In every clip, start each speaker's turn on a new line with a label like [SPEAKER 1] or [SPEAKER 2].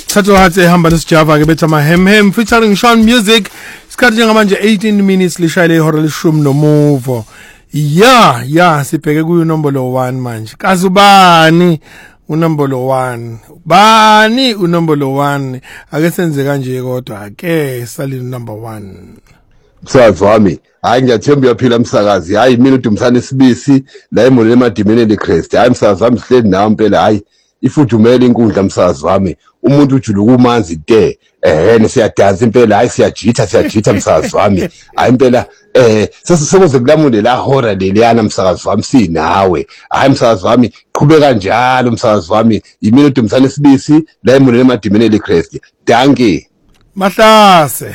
[SPEAKER 1] Thato hathe hamba nesijava ke betha mahemhem featuring Sean Music. Isikhathi njengamanje 18 minutes lishayile ihora leshumi nomuvo. Ya sibheke kuyo nombolo 1 manje. Kazi ubani unombolo 1? Bani unombolo 1? Ake senze kanje kodwa ake sali number 1.
[SPEAKER 2] Msakazi wami, hayi ngiyathemba uyaphila msakazi. Hayi mina uDumthane Sibisi la emolweni emadimeni leChrist. Hayi msakazi wami sihleli nawe impela hayi. Ifudumele inkundla msakazi wami. Umuntu ujuluka umanzi te. Siyadansa impela hayi siyajitha msakazi wami. Hayi impela sekuze kulamule la hora leliyana msakazi wami sinawe. Hayi msakazi wami qhubeka njalo msakazi wami. Yimina uDumthane Sibisi la emolweni emadimeni leChrist. Danke.
[SPEAKER 1] Mahlase.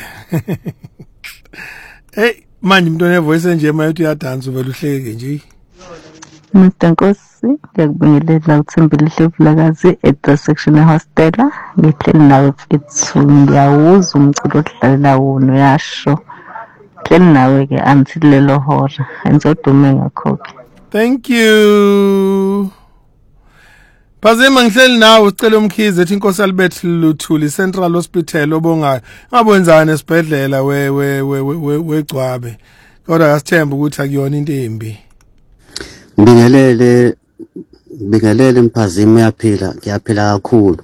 [SPEAKER 1] Hey manje umuntu onevoice nje mayithi uyadansa uvela uhleke nje.
[SPEAKER 3] Nkosi ngiyakubingelela uThembile Hlevulakazi at-section hostela ngihleli nawe mfethu ngiyawuza umculo odlalela wona uyasho hleli nawe ke until lelo hora enzodume ngakho-ke.
[SPEAKER 1] Thank you. Phazima ngihleli nawe ucela umkhize ethi Inkosi Albert Luthuli Central Hospital obongayo ngabonzana esibhedlela wegcwabe kodwa asithemba ukuthi akuyona into embi.
[SPEAKER 4] Bingelele Mphazima ngiyaphila kakhulu.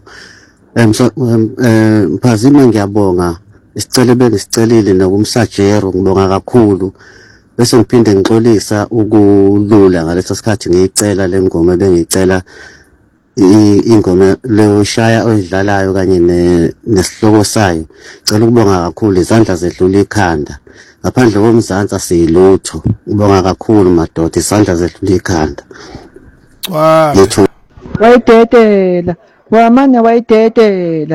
[SPEAKER 4] Mphazima ngiyabonga isicelo bengisicelile nokumsajero ngibonga kakhulu. Bese ngiphinde ngixolisa ukulula ngaleso sikhathi ngiyicela lengoma bengicela ingoma leyo shaya oyidlalayo kanye nesihloko sayo. Ngicela ukubonga kakhulu izandla zedlula ikhanda. Ngaphandle komzansi asiyilutho. Ngibonga kakhulu madoda izandla zedlula ikhanda.
[SPEAKER 5] Wayidedela wamane wayidedela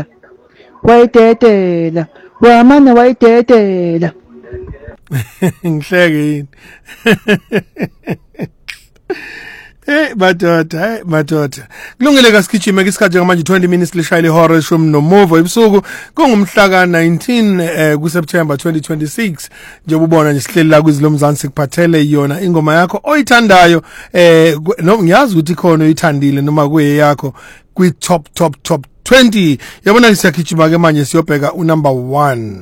[SPEAKER 5] wamane wayidedela.
[SPEAKER 1] Ngihleke yini? Madoda. Kulungile kasigijime ke isikhathi ngamanje 20 minutes lishayile ihora leshumi nomuvo ebusuku kungumhla ka 19 kuSeptember 2026 njengoba ubona nje sihleli la kwizilomzansi sikuphathele yona ingoma yakho oyithandayo no ngiyazi ukuthi khona uyithandile noma kuye yakho kwi top 20 yabona siyagijima ke manje siyobheka unumber 1.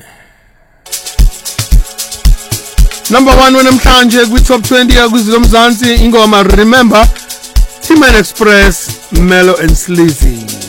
[SPEAKER 1] Number 1 namhlanje kwi top 20 yakuzilomzansi ingoma Remember Team Express Mellow and Sleazy.